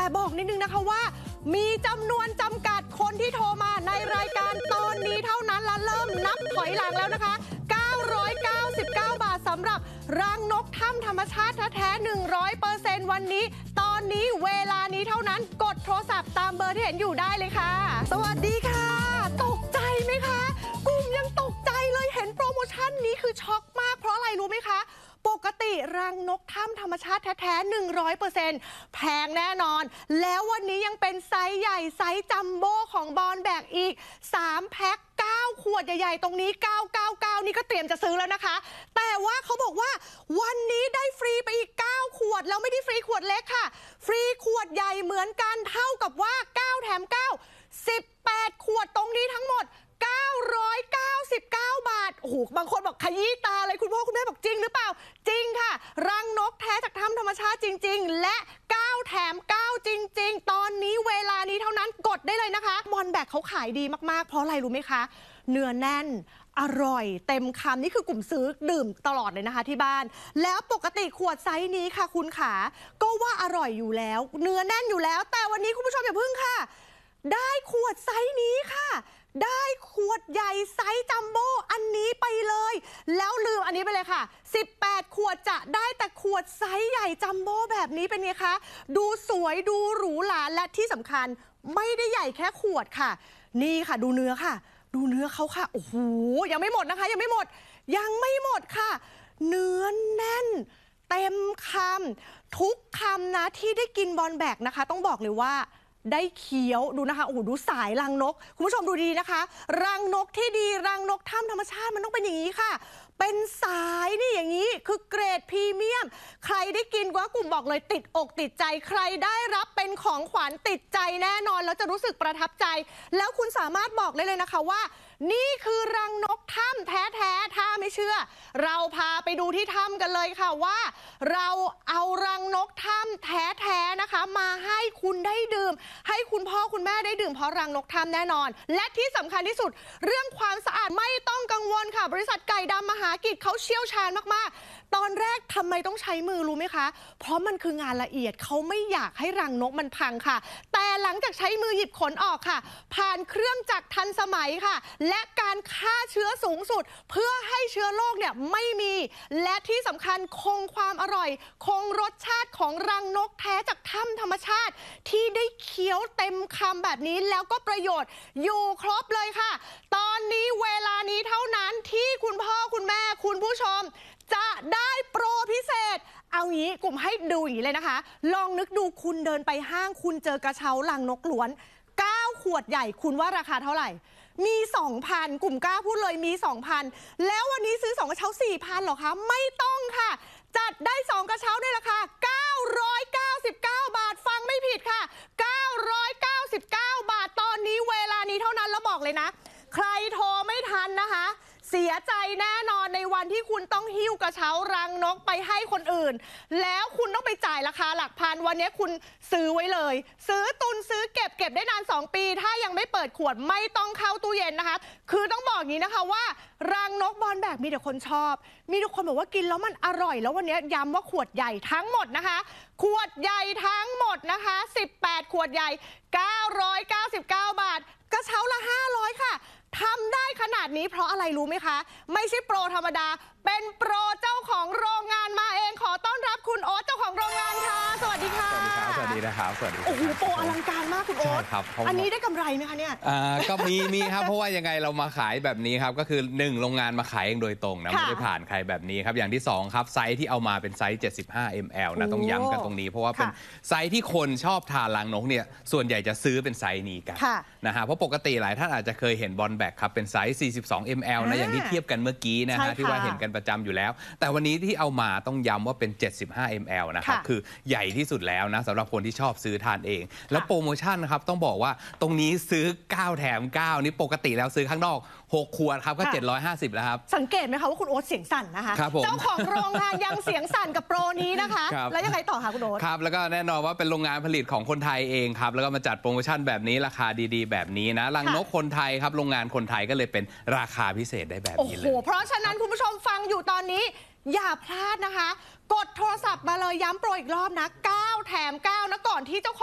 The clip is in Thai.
บอกนิดนึงนะคะว่ามีจำนวนจำกัดคนที่โทรมาในรายการตอนนี้เท่านั้นและเริ่มนับถอยหลังแล้วนะคะ999 บาทสำหรับรังนกถ้ำธรรมชาติแท้ๆ 100% วันนี้ตอนนี้เวลานี้เท่านั้นกดโทรศัพท์ตามเบอร์ที่เห็นอยู่ได้เลยค่ะสวัสดีค่ะตกใจไหมคะกลุ่มยังตกใจเลยเห็นโปรโมชั่นนี้คือช็อกมากเพราะอะไรรู้ไหมคะปกติรังนกถ้ำธรรมชาติแท้ๆ 100% แพงแน่นอนแล้ววันนี้ยังเป็นไซส์ใหญ่ไซส์จัมโบ้ของบอนแบกอีก3แพ็ค9ขวดใหญ่ๆตรงนี้999นี่ก็เตรียมจะซื้อแล้วนะคะแต่ว่าเขาบอกว่าวันนี้ได้ฟรีไปอีก9ขวดแล้วไม่ได้ฟรีขวดเล็กค่ะฟรีขวดใหญ่เหมือนกันเท่ากับว่า9แถม9 18ขวดตรงนี้ทั้งหมด999 บาทโอ้โหบางคนบอกขยี้ตาเลยคุณพ่อคุณแม่บอกจริงหรือเปล่าจริงค่ะรังนกแท้จากถ้ำธรรมชาติจริงๆและ9แถม9จริงๆตอนนี้เวลานี้เท่านั้นกดได้เลยนะคะบอนแบกเขาขายดีมากๆเพราะอะไรรู้ไหมคะเนื้อแน่นอร่อยเต็มคำนี่คือกลุ่มซื้อดื่มตลอดเลยนะคะที่บ้านแล้วปกติขวดไซส์นี้ค่ะคุณขาก็ว่าอร่อยอยู่แล้วเนื้อแน่นอยู่แล้วแต่วันนี้คุณผู้ชมอย่าพึ่งค่ะได้ขวดไซส์นี้ค่ะได้ขวดใหญ่ไซส์จัมโบ้อันนี้ไปเลยแล้วลืมอันนี้ไปเลยค่ะ18ขวดจะได้แต่ขวดไซส์ใหญ่จัมโบ้แบบนี้เป็นไงคะดูสวยดูหรูหราและที่สำคัญไม่ได้ใหญ่แค่ขวดค่ะนี่ค่ะดูเนื้อค่ะดูเนื้อเขาค่ะโอ้โหยังไม่หมดนะคะยังไม่หมดค่ะเนื้อแน่นเต็มคำทุกคำนะที่ได้กินบอนแบกนะคะต้องบอกเลยว่าได้เคี้ยวดูนะคะโอ้โหดูสายรังนกคุณผู้ชมดูดีนะคะรังนกที่ดีรังนกถ้ำธรรมชาติมันต้องเป็นอย่างนี้ค่ะเป็นสายนี่อย่างนี้คือเกรดพรีเมียมใครได้กินว่ากลุ่มบอกเลยติดอกติดใจใครได้รับเป็นของขวัญติดใจแน่นอนแล้วจะรู้สึกประทับใจแล้วคุณสามารถบอกได้เลยนะคะว่านี่คือรังนกถ้ำแท้ๆถ้าไม่เชื่อเราพาไปดูที่ถ้ำกันเลยค่ะว่าเราเอารังนกถ้ำแท้ๆนะคะมาให้คุณได้ดื่มให้คุณพ่อคุณแม่ได้ดื่มเพราะรังนกถ้ำแน่นอนและที่สำคัญที่สุดเรื่องความสะอาดไม่ต้องกังวลค่ะบริษัทไก่ดำมหากิจเขาเชี่ยวชาญมากๆตอนแรกทำไมต้องใช้มือรู้ไหมคะเพราะมันคืองานละเอียดเขาไม่อยากให้รังนกมันพังค่ะแต่หลังจากใช้มือหยิบขนออกค่ะผ่านเครื่องจักรทันสมัยค่ะและการฆ่าเชื้อสูงสุดเพื่อให้เชื้อโรคเนี่ยไม่มีและที่สำคัญคงความอร่อยคงรสชาติของรังนกแท้จากถ้ำธรรมชาติที่ได้เคี้ยวเต็มคำแบบนี้แล้วก็ประโยชน์อยู่ครบเลยค่ะตอนนี้เวลานี้เท่านั้นที่คุณพ่อคุณแม่คุณผู้ชมจะได้โปรพิเศษเอางี้กลุ่มให้ดูอย่างนี้เลยนะคะลองนึกดูคุณเดินไปห้างคุณเจอกระเช้ารังนกล้วน9ขวดใหญ่คุณว่าราคาเท่าไหร่มี 2,000 กลุ่มกล้าพูดเลยมี 2,000 แล้ววันนี้ซื้อ2กระเช้า 4,000 หรอคะไม่ต้องค่ะจัดได้2กระเช้าในราคา999 บาทฟังไม่ผิดค่ะ999 บาทตอนนี้เวลานี้เท่านั้นแล้วบอกเลยนะใครโทรไม่ทันนะคะเสียใจแน่นอนในวันที่คุณต้องหิ้วกระเช้ารังนกไปให้คนอื่นแล้วคุณต้องไปจ่ายราคาหลักพันวันนี้คุณซื้อไว้เลยซื้อตุนซื้อเก็บได้นาน2 ปีถ้ายังไม่เปิดขวดไม่ต้องเข้าตู้เย็นนะคะคือต้องบอกอย่างนี้นะคะว่ารังนกบอนแบกมีแต่คนชอบมีทุกคนบอกว่ากินแล้วมันอร่อยแล้ววันนี้ย้ำว่าขวดใหญ่ทั้งหมดนะคะขวดใหญ่ทั้งหมดนะคะ18ขวดใหญ่999 บาทกระเช้าละ500ค่ะทำได้ขนาดนี้เพราะอะไรรู้ไหมคะไม่ใช่โปรธรรมดาเป็นโปรเจ้าของโรงงานมาเองขอต้อนรับคุณโอ๊ตเจ้าของโรงงานค่ะสวัสดีค่ะสวัสดีนะครับสวัสดีโอ้โหโปรอลังการมากคุณโอ๊ตอันนี้ได้กำไรไหมคะเนี่ยก็มีครับเพราะว่ายังไงเรามาขายแบบนี้ครับก็คือ1โรงงานมาขายเองโดยตรงนะไม่ได้ผ่านใครแบบนี้ครับอย่างที่2ครับไซส์ที่เอามาเป็นไซส์75 ml นะต้องย้ำกันตรงนี้เพราะว่าเป็นไซส์ที่คนชอบทานรังนกเนี่ยส่วนใหญ่จะซื้อเป็นไซส์นี้กันนะฮะเพราะปกติหลายท่านอาจจะเคยเห็นบอลแบกครับเป็นไซส์42 ml นะอย่างที่เทียบกันเมื่อกี้นะฮะที่ว่าเห็นกันประจำอยู่แล้วแต่วันนี้ที่เอามาต้องย้ำว่าเป็น75 ml นะครับคือใหญ่ที่สุดแล้วนะสำหรับคนที่ชอบซื้อทานเองแล้วโปรโมชั่นนะครับต้องบอกว่าตรงนี้ซื้อ9แถม9นี่ปกติแล้วซื้อข้างนอก6ขวดครับก็750แล้วครับสังเกตไหมคะว่าคุณโอ๊ตเสียงสั่นนะคะเจ้าของโรงงานยังเสียงสั่นกับโปรนี้นะคะแล้วยังไงต่อคะคุณโอ๊ตครับแล้วก็แน่นอนว่าเป็นโรงงานผลิตของคนไทยเองครับแล้วก็มาจัดโปรโมชั่นแบบนี้ราคาดีๆแบบนี้นะรังนกคนไทยครับโรงงานคนไทยก็เลยเป็นราคาพิเศษได้แบบนี้เลยโอ้โหเพราะฉะนั้นคุณผู้ชมฟังอยู่ตอนนี้อย่าพลาดนะคะกดโทรศัพท์มาเลยย้ำโปรอีกรอบนะ9แถม9นะก่อนที่เจ้าของ